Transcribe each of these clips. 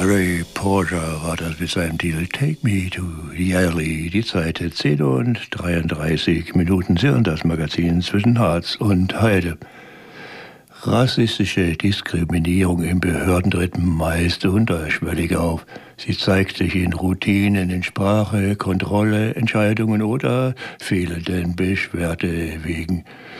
Harry Porter war das mit seinem Titel Take Me to the Alley. Die Zeit 10:33. Sie hören das Magazin zwischen Harz und Heide. Rassistische Diskriminierung in Behörden tritt meist unterschwellig auf. Sie zeigt sich in Routinen, in Sprache, Kontrolle, Entscheidungen oder fehlenden Beschwerdewegen.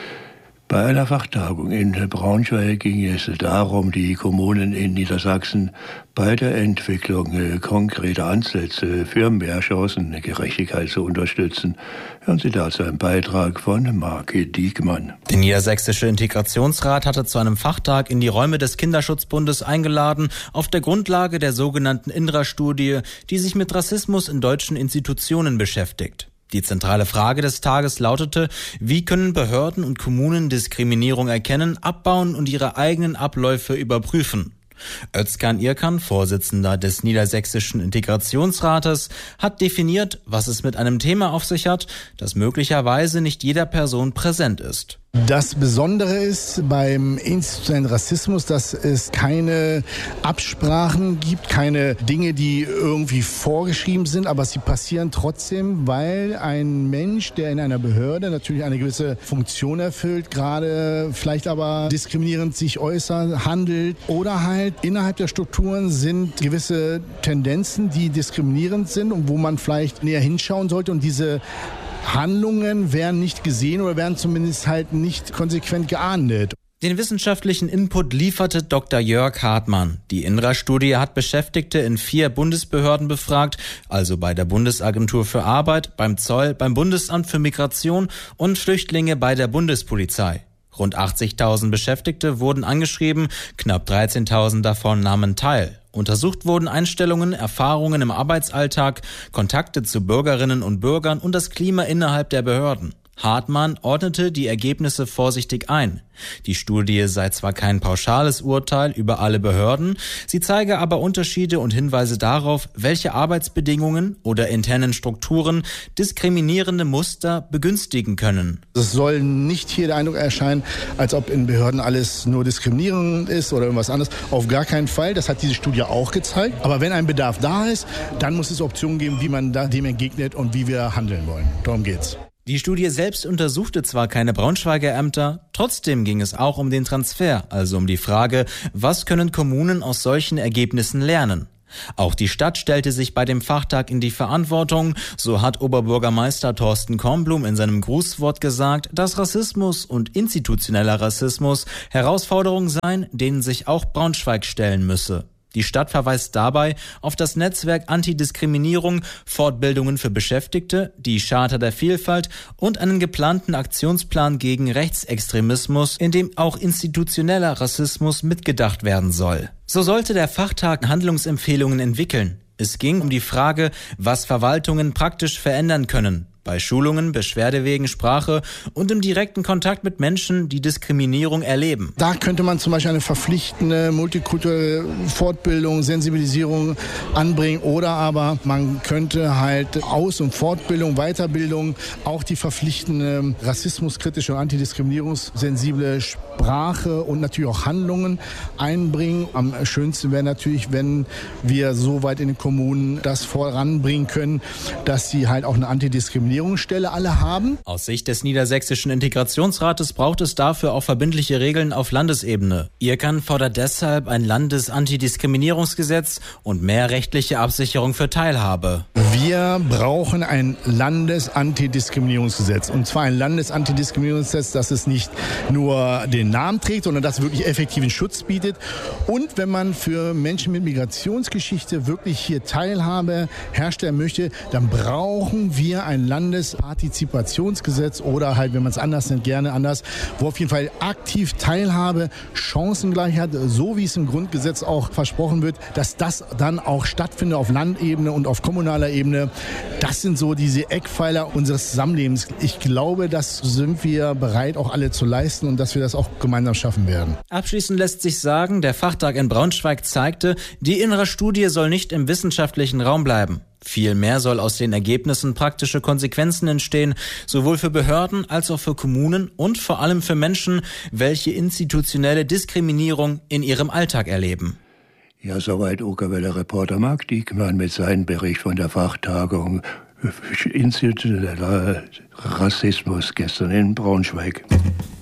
Bei einer Fachtagung in Braunschweig ging es darum, die Kommunen in Niedersachsen bei der Entwicklung konkreter Ansätze für mehr Chancengerechtigkeit zu unterstützen. Hören Sie dazu einen Beitrag von Marc Diekmann. Der Niedersächsische Integrationsrat hatte zu einem Fachtag in die Räume des Kinderschutzbundes eingeladen, auf der Grundlage der sogenannten INRA-Studie, die sich mit Rassismus in deutschen Institutionen beschäftigt. Die zentrale Frage des Tages lautete: Wie können Behörden und Kommunen Diskriminierung erkennen, abbauen und ihre eigenen Abläufe überprüfen? Özkan Irkan, Vorsitzender des Niedersächsischen Integrationsrates, hat definiert, was es mit einem Thema auf sich hat, das möglicherweise nicht jeder Person präsent ist. Das Besondere ist beim institutionellen Rassismus, dass es keine Absprachen gibt, keine Dinge, die irgendwie vorgeschrieben sind, aber sie passieren trotzdem, weil ein Mensch, der in einer Behörde natürlich eine gewisse Funktion erfüllt, gerade vielleicht aber diskriminierend sich äußert, handelt oder halt innerhalb der Strukturen sind gewisse Tendenzen, die diskriminierend sind und wo man vielleicht näher hinschauen sollte, und diese Handlungen werden nicht gesehen oder werden zumindest halt nicht konsequent geahndet. Den wissenschaftlichen Input lieferte Dr. Jörg Hartmann. Die INRA-Studie hat Beschäftigte in 4 Bundesbehörden befragt, also bei der Bundesagentur für Arbeit, beim Zoll, beim Bundesamt für Migration und Flüchtlinge bei der Bundespolizei. Rund 80.000 Beschäftigte wurden angeschrieben, knapp 13.000 davon nahmen teil. Untersucht wurden Einstellungen, Erfahrungen im Arbeitsalltag, Kontakte zu Bürgerinnen und Bürgern und das Klima innerhalb der Behörden. Hartmann ordnete die Ergebnisse vorsichtig ein. Die Studie sei zwar kein pauschales Urteil über alle Behörden, sie zeige aber Unterschiede und Hinweise darauf, welche Arbeitsbedingungen oder internen Strukturen diskriminierende Muster begünstigen können. Es soll nicht hier der Eindruck erscheinen, als ob in Behörden alles nur diskriminierend ist oder irgendwas anderes. Auf gar keinen Fall, das hat diese Studie auch gezeigt. Aber wenn ein Bedarf da ist, dann muss es Optionen geben, wie man dem entgegnet und wie wir handeln wollen. Darum geht's. Die Studie selbst untersuchte zwar keine Braunschweiger Ämter, trotzdem ging es auch um den Transfer, also um die Frage, was können Kommunen aus solchen Ergebnissen lernen? Auch die Stadt stellte sich bei dem Fachtag in die Verantwortung. So hat Oberbürgermeister Thorsten Kornblum in seinem Grußwort gesagt, dass Rassismus und institutioneller Rassismus Herausforderungen seien, denen sich auch Braunschweig stellen müsse. Die Stadt verweist dabei auf das Netzwerk Antidiskriminierung, Fortbildungen für Beschäftigte, die Charta der Vielfalt und einen geplanten Aktionsplan gegen Rechtsextremismus, in dem auch institutioneller Rassismus mitgedacht werden soll. So sollte der Fachtag Handlungsempfehlungen entwickeln. Es ging um die Frage, was Verwaltungen praktisch verändern können. Bei Schulungen, Beschwerdewegen, Sprache und im direkten Kontakt mit Menschen, die Diskriminierung erleben. Da könnte man zum Beispiel eine verpflichtende multikulturelle Fortbildung, Sensibilisierung anbringen, oder aber man könnte halt Aus- und Fortbildung, Weiterbildung, auch die verpflichtende rassismuskritische und antidiskriminierungssensible Sprache und natürlich auch Handlungen einbringen. Am schönsten wäre natürlich, wenn wir so weit in den Kommunen das voranbringen können, dass sie halt auch eine Antidiskriminierungsstelle alle haben. Aus Sicht des Niedersächsischen Integrationsrates braucht es dafür auch verbindliche Regeln auf Landesebene. Irkan fordert deshalb ein Landesantidiskriminierungsgesetz und mehr rechtliche Absicherung für Teilhabe. Wir brauchen ein Landesantidiskriminierungsgesetz. Und zwar ein Landesantidiskriminierungsgesetz, das es nicht nur den Namen trägt, sondern das wirklich effektiven Schutz bietet. Und wenn man für Menschen mit Migrationsgeschichte wirklich hier Teilhabe herstellen möchte, dann brauchen wir ein Landespartizipationsgesetz oder halt, wenn man es anders nennt, gerne anders, wo auf jeden Fall aktiv Teilhabe, Chancengleichheit, so wie es im Grundgesetz auch versprochen wird, dass das dann auch stattfindet auf Landebene und auf kommunaler Ebene. Das sind so diese Eckpfeiler unseres Zusammenlebens. Ich glaube, das sind wir bereit, auch alle zu leisten und dass wir das auch gemeinsam schaffen werden. Abschließend lässt sich sagen, der Fachtag in Braunschweig zeigte, die INRA-Studie soll nicht im wissenschaftlichen Raum bleiben. Vielmehr soll aus den Ergebnissen praktische Konsequenzen entstehen, sowohl für Behörden als auch für Kommunen und vor allem für Menschen, welche institutionelle Diskriminierung in ihrem Alltag erleben. Ja, soweit Okerwelle Reporter Marc Diekmann mit seinem Bericht von der Fachtagung Institutioneller Rassismus gestern in Braunschweig.